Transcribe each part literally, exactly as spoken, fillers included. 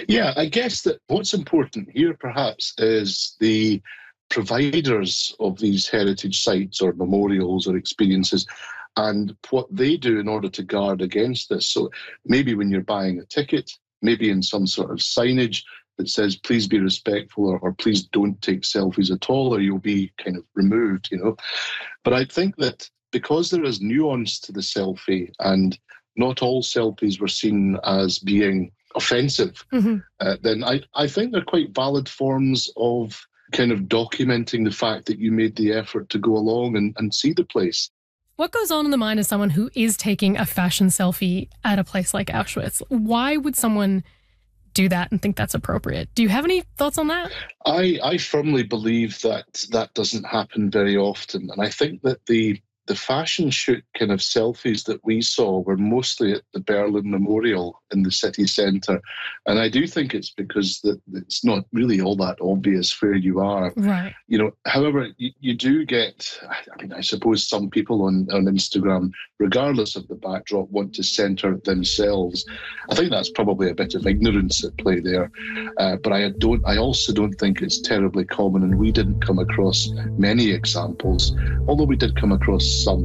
Yeah, I guess that what's important here perhaps is the providers of these heritage sites or memorials or experiences and what they do in order to guard against this. So maybe when you're buying a ticket, maybe in some sort of signage that says, please be respectful or, or please don't take selfies at all or you'll be kind of removed, you know. But I think that because there is nuance to the selfie and not all selfies were seen as being offensive, mm-hmm. uh, then I, I think they're quite valid forms of kind of documenting the fact that you made the effort to go along and, and see the place. What goes on in the mind of someone who is taking a fashion selfie at a place like Auschwitz? Why would someone do that and think that's appropriate? Do you have any thoughts on that? I, I firmly believe that that doesn't happen very often. And I think that the The fashion shoot kind of selfies that we saw were mostly at the Berlin Memorial in the city centre. And I do think it's because that it's not really all that obvious where you are. Right. You know, however, you, you do get, I mean, I suppose some people on, on Instagram, regardless of the backdrop, want to centre themselves. I think that's probably a bit of ignorance at play there. Uh, but I don't. I also don't think it's terribly common, and we didn't come across many examples, although we did come across some.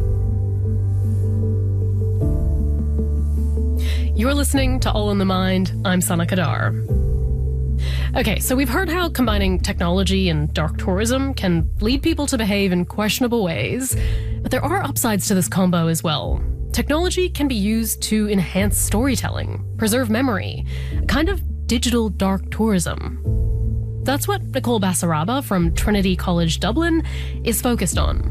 You're listening to All in the Mind. I'm Sana Kadar. Okay, so we've heard how combining technology and dark tourism can lead people to behave in questionable ways, but there are upsides to this combo as well. Technology can be used to enhance storytelling, preserve memory, a kind of digital dark tourism. That's what Nicole Basaraba from Trinity College Dublin is focused on.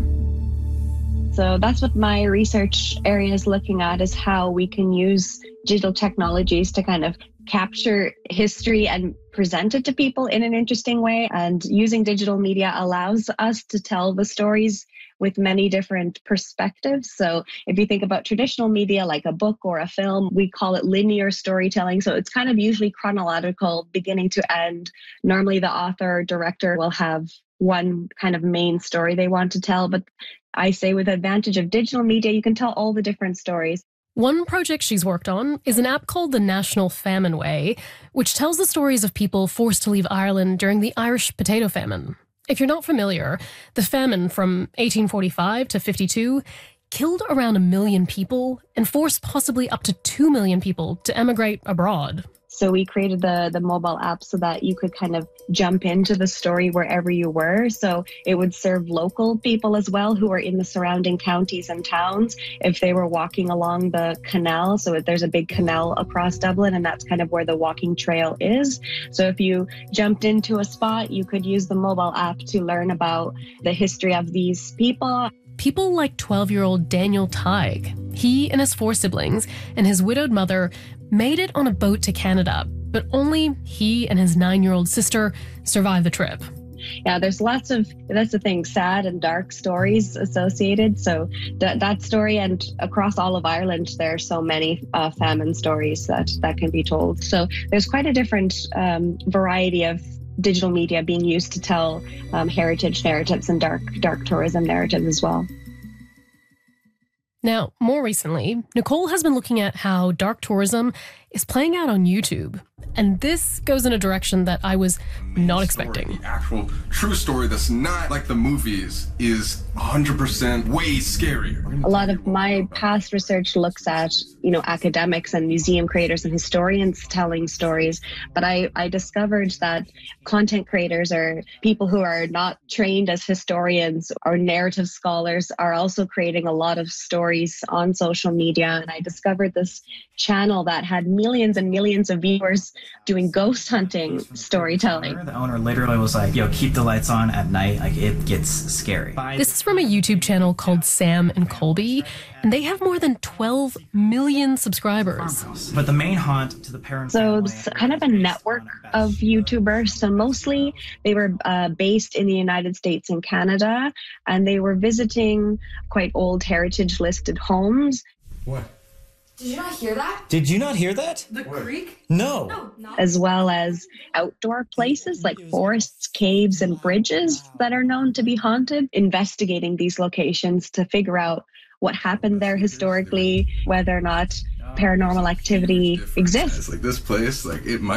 So that's what my research area is looking at, is how we can use digital technologies to kind of capture history and present it to people in an interesting way. And using digital media allows us to tell the stories with many different perspectives. So if you think about traditional media like a book or a film, we call it linear storytelling. So it's kind of usually chronological, beginning to end. Normally the author or director will have one kind of main story they want to tell. But I say with the advantage of digital media, you can tell all the different stories. One project she's worked on is an app called the National Famine Way, which tells the stories of people forced to leave Ireland during the Irish potato famine. If you're not familiar, the famine from eighteen forty-five to fifty-two killed around a million people and forced possibly up to two million people to emigrate abroad. So we created the, the mobile app so that you could kind of jump into the story wherever you were. So it would serve local people as well who are in the surrounding counties and towns if they were walking along the canal. So there's a big canal across Dublin, and that's kind of where the walking trail is. So if you jumped into a spot, you could use the mobile app to learn about the history of these people. People like twelve-year-old Daniel Tighe. He and his four siblings and his widowed mother made it on a boat to Canada, but only he and his nine-year-old sister survived the trip. Yeah, there's lots of, that's the thing, sad and dark stories associated. So that that story, and across all of Ireland, there are so many uh, famine stories that, that can be told. So there's quite a different um, variety of digital media being used to tell um, heritage narratives and dark dark tourism narratives as well. Now, more recently, Nicole has been looking at how dark tourism is playing out on YouTube. And this goes in a direction that I was not expecting. Story, the actual true story that's not like the movies is one hundred percent way scarier. A lot of my past research looks at, you know, academics and museum creators and historians telling stories. But I, I discovered that content creators, or people who are not trained as historians or narrative scholars, are also creating a lot of stories on social media. And I discovered this channel that had millions and millions of viewers doing ghost hunting storytelling. The owner literally was like, yo, keep the lights on at night. Like, it gets scary. This is from a YouTube channel called Sam and Colby, and they have more than twelve million subscribers. But the main haunt to the parents. So it's kind of a network of YouTubers. So mostly they were uh, based in the United States and Canada, and they were visiting quite old heritage listed homes. What? Did you not hear that? Did you not hear that? The creek? No. No, not. As well as outdoor places like forests, caves, and bridges that are known to be haunted, investigating these locations to figure out what happened there historically, whether or not paranormal activity exists. Like this place, like it might